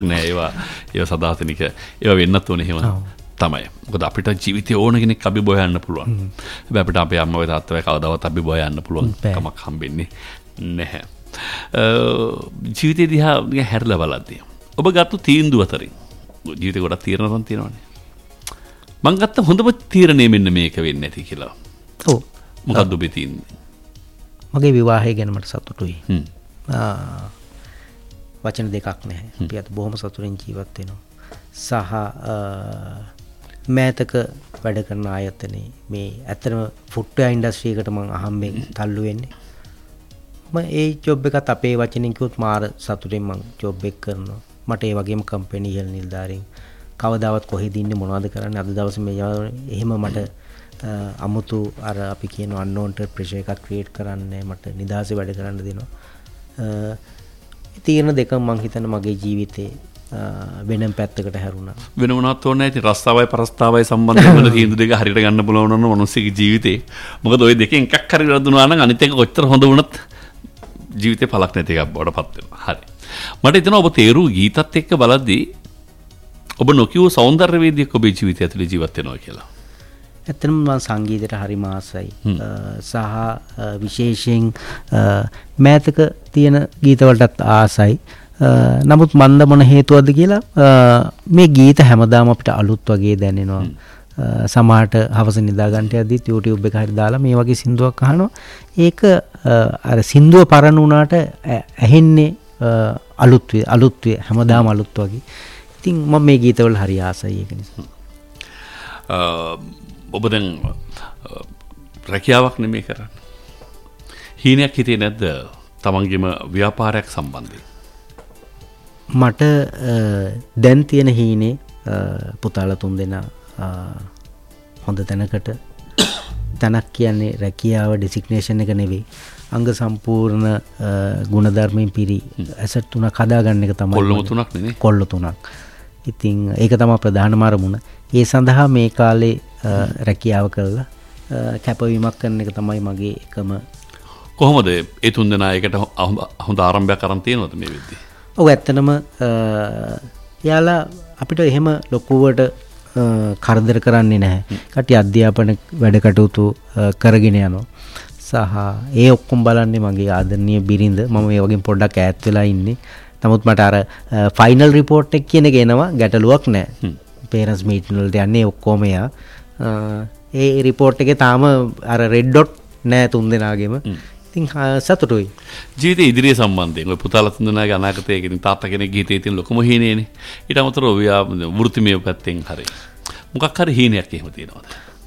නෑ ඒවා සදාතනික ඒවා වෙන්නත් ඕනේ එහෙම තමයි. මොකද අපිට ජීවිතේ ඕන කෙනෙක් අභිබව යන්න පුළුවන්. හැබැයි අපිට අපේ අම්මගේ තාත්තගේ කවදාවත් අභිබව යන්න පුළුවන් කමක් හම්බෙන්නේ නැහැ. ජීවිතේ දිහා නිකන් හැරලා බලද්දී ඔබ ගත්ත තීන්දුව අතරින් ජීවිතේ ගොඩක් තීරණ තියෙනවානේ. මං ගත්ත හොඳම තීරණය මෙන්න මේක වෙන්නේ නැති කියලා. ඔව්. මොකද්ද ඔබේ තීන්දුව? මගේ විවාහය ගැන මට සතුටුයි. වචන දෙකක් නැහැ. අපි අද බොහොම සතුටින් ජීවත් වෙනවා. සහ මෑතක වැඩ කරන ආයතනයේ මේ ඇත්තටම ෆුට්වෙයා ඉන්ඩස්ට්‍රි එකට මම අහම්බෙන් තල්ලු වෙන්නේ. මම ඒ ජොබ් එකත් අපේ වචනෙන් කිව්වොත් මාර සතුටින් මම ජොබ් එක කරනවා. මට ඒ වගේම කම්පැනි ඉහළ නිලධාරීන් කවදාවත් කොහෙද ඉන්නේ මොනවද කරන්නේ අද දවසේ මේ එහෙම මට අමුතු අර අපි කියන අන්නෝන්ට ප්‍රෙෂර් එකක් ක්‍රියේට් කරන්නේ මට නිදාසේ වැඩ කරන්න දෙනවා. තීරණ දෙක මම හිතන මගේ ජීවිතේ වෙනම පැත්තකට හැරුණා. වෙන මොනවත් ඕනේ නැහැ. ඉතින් රස්තාවයි පරස්තාවයි සම්බන්ධ වෙන තීන්දුව දෙක හරියට ගන්න පුළුවන් නම් මිනිස්සුගේ ජීවිතේ. මොකද ওই දෙකෙන් එකක් හරි වැරදුනා නම් අනිත් එක කොච්චර හොඳ වුණත් ජීවිතේ පළක් නැති එකක් බවට පත් වෙනවා. හරි. මට හිතෙනවා ඔබ තේරු ගීතත් එක්ක බලද්දී ඔබ නොකියු సౌందර්යවේදියෙක් ඔබේ ජීවිතය ඇතුලේ ජීවත් වෙනවා කියලා. ඇත්තටම මම සංගීතයට හරි මාසයි. සහ විශේෂයෙන් මෑතක තියෙන ගීතවලටත් ආසයි. නමුත් මන්ද මොන හේතුවක්ද කියලා මේ ගීත හැමදාම අපිට අලුත් වගේ දැනෙනවා. සමහරට හවස නිදා ගන්නට යද්දිත් YouTube එක හරි දාලා මේ වගේ සින්දුවක් අහනවා. ඒක අර සින්දුව පරණ වුණාට ඇහෙන්නේ අලුත් හැමදාම අලුත් වගේ. ඉතින් මම මේ ගීතවල හරි ආසයි ඒක නිසා. ඔබ දැන් රැකියාවක් නෙමෙයි කරන්නේ. හීනයක් හිතේ නැද්ද තමන්ගේම ව්‍යාපාරයක් සම්බන්ධයෙන්? මට දැන් තියෙන හීනේ පුතාලා තුන්දෙනා හොඳ තැනක් කියන්නේ රැකියාව ඩෙසිග්නේෂන් එක නෙවෙයි. අංග සම්පූර්ණ ගුණධර්මයෙන් පිරි ඇසට් තුනක් හදාගන්න එක තමයි. කොල්ලම තුනක් නෙනේ. කොල්ල තුනක්. ඉතින් ඒක තමයි ප්‍රධානම අරමුණ. ඒ සඳහා මේ කාලේ රැකියාව කරලා කැපවීමක් කරන එක තමයි මගේ එකම. කොහොමද ඒ තුන්දෙනා එකට හොඳ ආරම්භයක් අරන් තියෙනවද මේ වෙද්දී? ඔව් ඇත්තනම යාලා අපිට එහෙම ලොකුවට කරදර කරන්නේ නැහැ. කටි අධ්‍යාපන වැඩ කටයුතු කරගෙන යනවා. සහ ඒ ඔක්කොම බලන්නේ මගේ ආදරණීය බිරිඳ. මම මේ වගේ පොඩ්ඩක් ඈත් වෙලා ඉන්නේ. නමුත් මට අර ෆයිනල් රිපෝට් එක කියන එක එනවා ගැටලුවක් නැහැ. පේරන්ට්ස් මීටින් වලට යන්නේ ඔක්කොම එයා. ඒ රිපෝට් එකේ තාම අර රෙඩ් ඩොට් නැහැ තුන්දෙනාගේම. ඉතින් සතුටුයි. ජීවිතේ ඉදිරිය සම්බන්ධයෙන් ඔය පුතාලා තුන්දෙනාගේ අනාගතය කියන තාත්තා කෙනෙක් හිතේ තියෙන ලොකුම හීනේනේ. ඊට අමතරව වෘත්තිමය පැත්තෙන් හරි මොකක් හරි හීනයක් එහෙම තියෙනවද?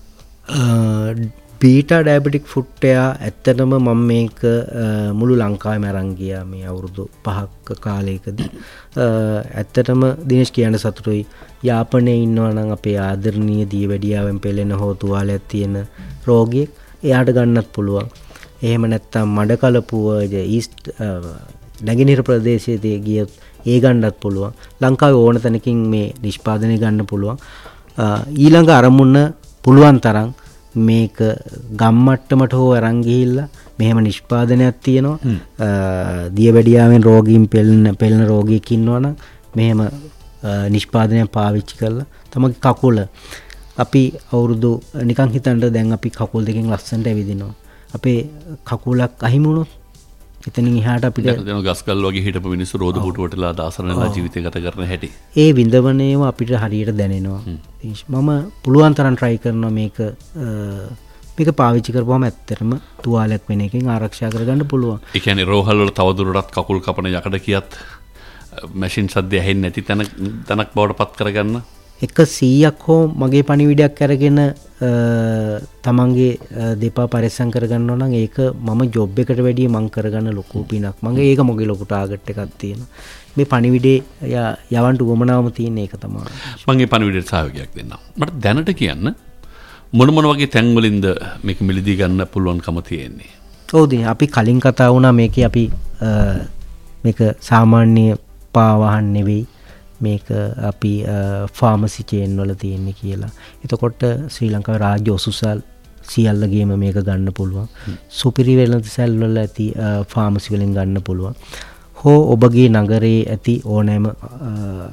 බීටා ඩයබටික් ෆුට්වෙයා ඇත්තටම මම මේක මුළු ලංකාවෙම අරන් ගියා මේ අවුරුදු 5ක කාලයකදී. ඇත්තටම දිනේෂ් කියන්න සතුටුයි. යාපනයේ ඉන්නවා නම් අපේ ආදරණීය දියවැඩියාවෙන් පෙළෙන හෝ තුවාලයක් තියෙන රෝගියෙක් එයාට ගන්නත් පුළුවන්. එහෙම නැත්නම් මඩකලපුව ඊස්ට් නැගෙනහිර ප්‍රදේශයේදී ගියොත් ඒ ගන්නත් පුළුවන්. ලංකාවේ ඕන තැනකින් මේ නිෂ්පාදනය ගන්න පුළුවන්. ඊළඟ අරමුණ පුළුවන් තරම් මේක ගම්මට්ටමට හෝ අරන් ගිහිල්ලා මෙහෙම නිෂ්පාදනයක් තියෙනවා. දියවැඩියාවෙන් රෝගීන් පෙළෙන රෝගියෙක් ඉන්නවනම් මෙහෙම නිෂ්පාදනයක් පාවිච්චි කරලා තමගේ කකුල අපි අවුරුදු නිකන් හිතන්න දැන් අපි කකුල් දෙකෙන් ලස්සනට ඇවිදිනවා. අපේ කකුලක් අහිමි වුණොත් එතනින් එහාට අපිට දැන් ගස්කල් වගේ හිටපු මිනිස්සු රෝද පුටුවටලා දාසනලා ජීවිතය ගත කරන හැටි. ඒ විඳවනේම අපිට හරියට දැනෙනවා. මම පුළුවන් තරම් try කරනවා මේක පාවිච්චි කරපුවම ඇත්තටම තුවාලයක් වෙන එකෙන් ආරක්ෂා කරගන්න පුළුවන්. ඒ කියන්නේ රෝහල් වල තවදුරටත් කකුල් කපන යකඩ කියත් මැෂින් සද්ද ඇහෙන්නේ නැති තැනක් බවට පත් කරගන්න 100ක් හෝ මගේ පණිවිඩයක් අරගෙන තමන්ගේ දෙපා පරිස්සම් කරගන්නවා නම් ඒක මම ජොබ් එකට වැඩිය මං කරගන්න ලොකු පිනක්. මගේ ඒක මොකේ ලොකු ටාගට් එකක් තියෙනවා. මේ පණිවිඩේ යවන්න උවමනාවම තියෙන එක තමයි. මම මේ පණිවිඩයට සහයෝගයක් දෙන්නම්. මට දැනට කියන්න මොන වගේ තැන් වලින්ද මේක මිලදී ගන්න පුළුවන්කම තියෙන්නේ? ඔව් දී අපි කලින් කතා වුණා මේකේ අපි මේක සාමාන්‍ය පාවහන් නෙවෙයි. මේක අපි ෆාමසි චේන් වල තියෙන්නේ කියලා. එතකොට ශ්‍රී ලංකාවේ රාජ්‍ය ඔසුසල් සියල්ලගේම මේක ගන්න පුළුවන්. සුපිරි වෙළඳ සැල් වල ඇති ෆාමසි වලින් ගන්න පුළුවන්. හෝ ඔබගේ නගරයේ ඇති ඕනෑම